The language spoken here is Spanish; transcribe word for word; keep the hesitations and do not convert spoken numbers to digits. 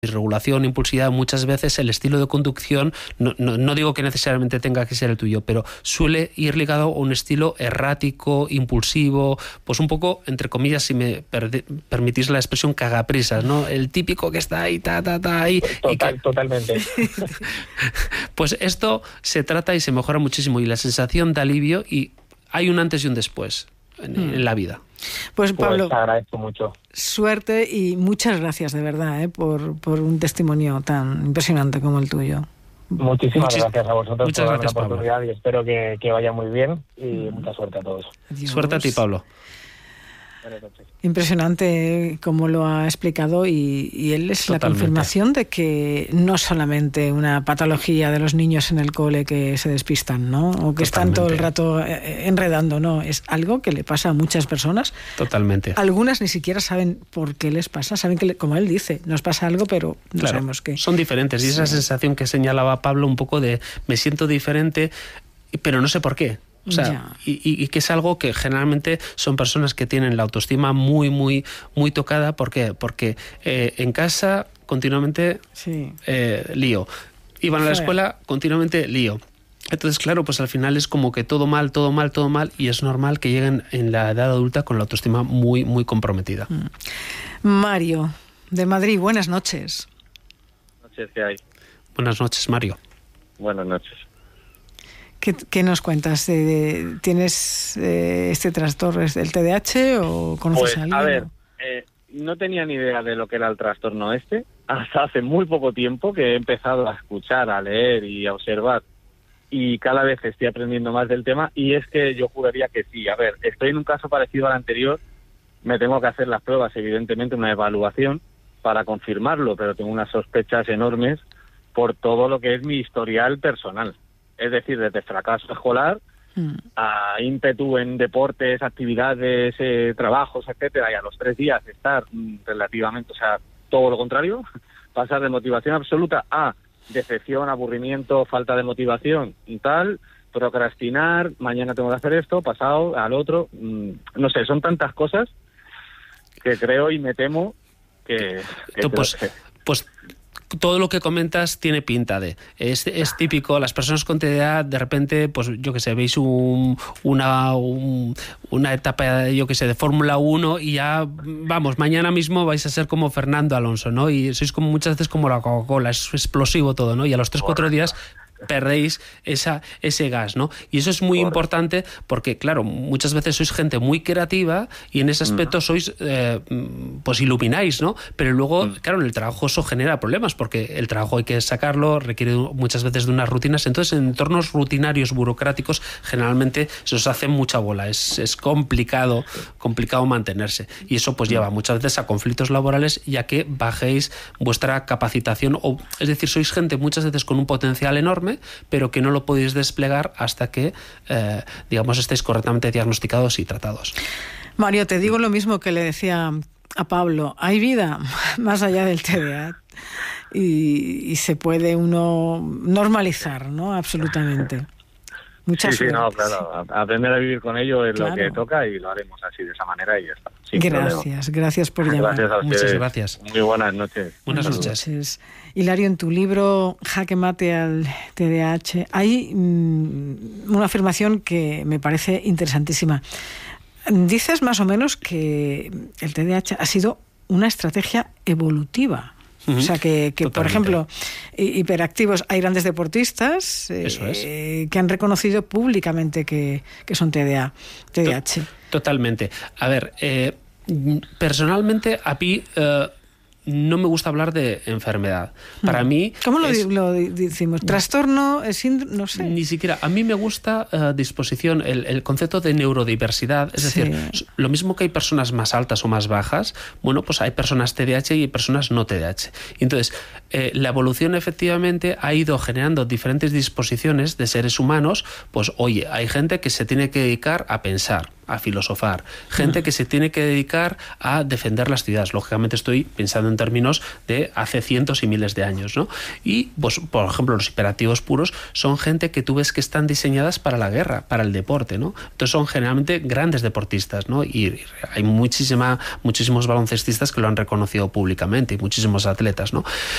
Regulación, impulsividad, muchas veces el estilo de conducción, no, no, no digo que necesariamente tenga que ser el tuyo, pero suele ir ligado a un estilo errático, impulsivo, pues un poco, entre comillas, si me per- permitís la expresión, cagaprisas, ¿no? El típico que está ahí, ta, ta, ta, ahí. Total, y que... Totalmente. Pues esto se trata y se mejora muchísimo, y la sensación de alivio, y hay un antes y un después en, mm. en la vida. Pues Pablo, pues agradezco mucho. Suerte y muchas gracias de verdad, ¿eh? por, por un testimonio tan impresionante como el tuyo. Muchísimas Muchis- gracias a vosotros muchas por gracias, la oportunidad, Pablo. Y espero que, que vaya muy bien y mucha suerte a todos. Adiós. Suerte a ti, Pablo. Buenas noches. Impresionante como lo ha explicado, y, y él es Totalmente. La confirmación de que no es solamente una patología de los niños en el cole que se despistan, ¿no? O que Totalmente. Están todo el rato enredando, no, es algo que le pasa a muchas personas. Totalmente. Algunas ni siquiera saben por qué les pasa, saben que, como él dice, nos pasa algo, pero no claro, sabemos qué. Son diferentes, y esa sí. sensación que señalaba Pablo un poco de me siento diferente, pero no sé por qué. O sea, y, y, y que es algo que generalmente son personas que tienen la autoestima muy, muy, muy tocada. ¿Por qué? Porque eh, en casa continuamente sí. eh, lío. Iban a la escuela, continuamente lío. Entonces, claro, pues al final es como que todo mal, todo mal, todo mal, y es normal que lleguen en la edad adulta con la autoestima muy, muy comprometida. Mm. Mario, de Madrid, buenas noches. Buenas noches, ¿qué hay? Buenas noches, Mario. Buenas noches. ¿Qué, qué nos cuentas? Eh, ¿Tienes eh, este trastorno del T D A H o conoces pues, a alguien? A ver, eh, no tenía ni idea de lo que era el trastorno este hasta hace muy poco tiempo que he empezado a escuchar, a leer y a observar, y cada vez estoy aprendiendo más del tema, y es que yo juraría que sí. A ver, estoy en un caso parecido al anterior, me tengo que hacer las pruebas, evidentemente una evaluación para confirmarlo, pero tengo unas sospechas enormes por todo lo que es mi historial personal. Es decir, desde fracaso escolar mm. a ímpetu en deportes, actividades, eh, trabajos, etcétera, y a los tres días estar mm, relativamente, o sea, todo lo contrario, pasar de motivación absoluta a decepción, aburrimiento, falta de motivación y tal, procrastinar, mañana tengo que hacer esto, pasado al otro, mm, no sé, son tantas cosas que creo y me temo que... que pues, pues todo lo que comentas tiene pinta de... Es, es típico, las personas con T D A, de repente, pues yo que sé, veis un, una, un, una etapa, yo que sé, de Fórmula uno y ya, vamos, mañana mismo vais a ser como Fernando Alonso, ¿no? Y sois como muchas veces como la Coca-Cola, es explosivo todo, ¿no? Y a los tres, cuatro días perdéis esa, ese gas, ¿no? Y eso es muy Correcto. importante porque, claro, muchas veces sois gente muy creativa y en ese aspecto mm. sois, eh, pues ilumináis, ¿no? Pero luego, mm. claro, en el trabajo eso genera problemas porque el trabajo hay que sacarlo, requiere muchas veces de unas rutinas, entonces en entornos rutinarios, burocráticos, generalmente se os hace mucha bola, es, es complicado, complicado mantenerse, y eso pues lleva muchas veces a conflictos laborales y a que bajéis vuestra capacitación, o, es decir, sois gente muchas veces con un potencial enorme, pero que no lo podéis desplegar hasta que, eh, digamos, estéis correctamente diagnosticados y tratados. Mario, te digo lo mismo que le decía a Pablo. Hay vida más allá del T D A y, y se puede uno normalizar, ¿no? Absolutamente. Muchas sí, sí, no, claro. Aprender a vivir con ello es claro. lo que toca y lo haremos así, de esa manera y ya está. Gracias, problema. gracias por llamar. Gracias a ustedes. Muchas gracias. Muy buenas noches. Buenas, buenas noches. noches. Hilario, en tu libro Jaque Mate al T D A H hay mmm, una afirmación que me parece interesantísima. Dices más o menos que el T D A H ha sido una estrategia evolutiva. Uh-huh. O sea, que, que por ejemplo, hiperactivos, hay grandes deportistas eh, Eso es. eh, que han reconocido públicamente que, que son T D A, T D A H. Totalmente. A ver, eh, personalmente a mí eh, no me gusta hablar de enfermedad. Para hmm. mí... ¿Cómo lo, es, lo decimos? ¿Trastorno? Síndrome? No sé. Ni siquiera. A mí me gusta uh, disposición, el, el concepto de neurodiversidad. Es sí. decir, lo mismo que hay personas más altas o más bajas, bueno, pues hay personas T D A H y hay personas no T D A H. Entonces, eh, la evolución efectivamente ha ido generando diferentes disposiciones de seres humanos. Pues, oye, hay gente que se tiene que dedicar a pensar. a filosofar, gente que se tiene que dedicar a defender las ciudades. Lógicamente estoy pensando en términos de hace cientos y miles de años, ¿no? Y, pues, por ejemplo, los hiperactivos puros son gente que tú ves que están diseñadas para la guerra, para el deporte, ¿no? Entonces son generalmente grandes deportistas, ¿no? Y hay muchísima, muchísimos baloncestistas que lo han reconocido públicamente y muchísimos atletas, ¿no?